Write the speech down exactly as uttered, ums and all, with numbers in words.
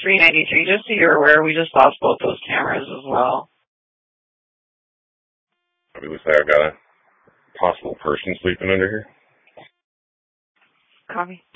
three ninety-three. Just so you're aware, we just lost both those cameras as well. It looks like I've got a possible person sleeping under here. Copy.